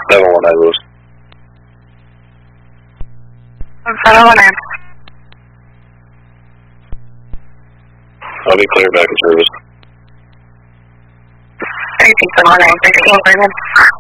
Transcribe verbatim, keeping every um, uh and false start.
seven one nine Lewis. seven one nine. I'll be clear back in service. thirteen seven one nine, thirteen,